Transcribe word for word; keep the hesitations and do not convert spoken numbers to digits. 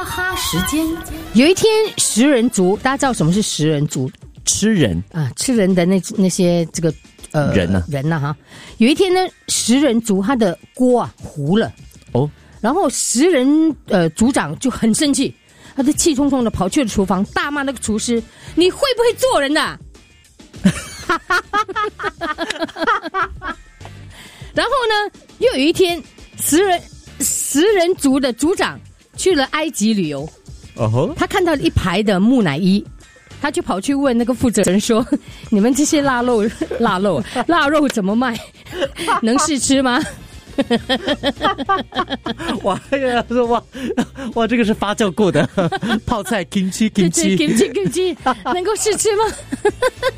哈时间。 有一天，食人族，大家知道什么是食人族？ 吃人啊，吃人的那那些这个呃人呢、啊？ 人呐、啊、哈。有一天呢，食人族他的锅啊糊了哦，然后食人呃族长就很生气，他就气冲冲的跑去了厨房，大骂那个厨师：“你会不会做人的、啊？”然后呢，又有一天，食人食人族的族长去了埃及旅游， 哦， 他看到了一排的木乃伊。他就跑去问那个负责人说：“你们这些腊肉、腊肉、腊肉怎么卖？能试吃吗？” 哇呀，说哇哇，这个是发酵过的泡菜 kimchi kimchi kimchi kimchi 能够试吃吗？